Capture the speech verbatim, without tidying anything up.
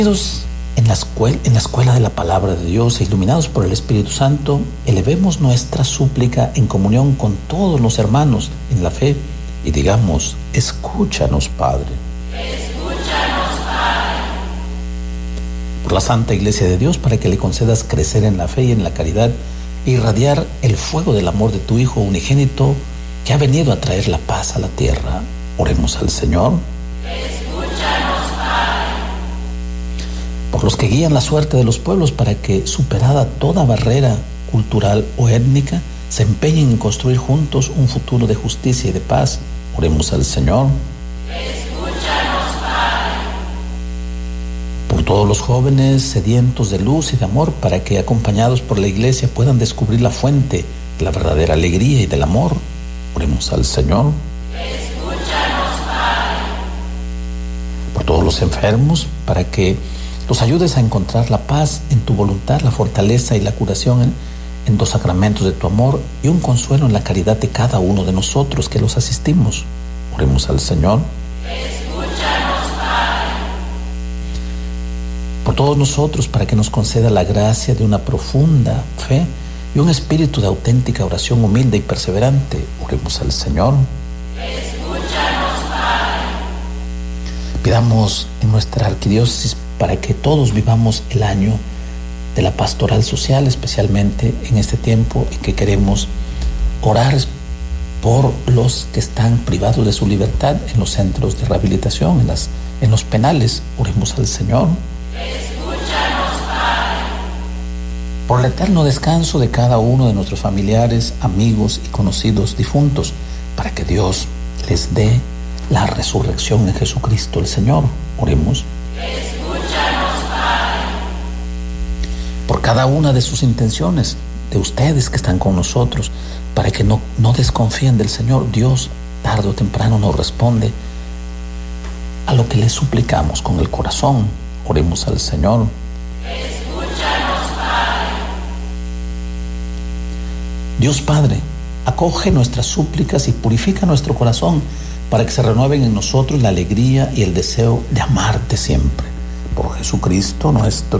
Unidos en la escuela, en la escuela de la palabra de Dios e iluminados por el Espíritu Santo, elevemos nuestra súplica en comunión con todos los hermanos en la fe y digamos: escúchanos, Padre. Escúchanos, Padre. Por la Santa Iglesia de Dios, para que le concedas crecer en la fe y en la caridad e irradiar el fuego del amor de tu Hijo unigénito, que ha venido a traer la paz a la tierra. Oremos al Señor. Escúchanos, Padre. Por los que guían la suerte de los pueblos, para que, superada toda barrera cultural o étnica, se empeñen en construir juntos un futuro de justicia y de paz. Oremos al Señor. Escúchanos, Padre. Por todos los jóvenes sedientos de luz y de amor, para que, acompañados por la Iglesia, puedan descubrir la fuente de la verdadera alegría y del amor. Oremos al Señor. Escúchanos, Padre. Por todos los enfermos, para que los ayudes a encontrar la paz en tu voluntad, la fortaleza y la curación en, en los sacramentos de tu amor y un consuelo en la caridad de cada uno de nosotros que los asistimos. Oremos al Señor. Escúchanos, Padre. Por todos nosotros, para que nos conceda la gracia de una profunda fe y un espíritu de auténtica oración humilde y perseverante. Oremos al Señor. Escúchanos, Padre. Pidamos en nuestra arquidiócesis para que todos vivamos el año de la pastoral social, especialmente en este tiempo en que queremos orar por los que están privados de su libertad en los centros de rehabilitación, en, las, en los penales. Oremos al Señor. Escúchanos, Padre. Por el eterno descanso de cada uno de nuestros familiares, amigos y conocidos difuntos, para que Dios les dé la resurrección en Jesucristo el Señor. Oremos. Escúchanos, Padre. Por cada una de sus intenciones, de ustedes que están con nosotros, para que no, no desconfíen del Señor. Dios, tarde o temprano, nos responde a lo que le suplicamos con el corazón. Oremos al Señor. Escúchanos, Padre. Dios Padre, acoge nuestras súplicas y purifica nuestro corazón, para que se renueven en nosotros la alegría y el deseo de amarte siempre. Por Jesucristo nuestro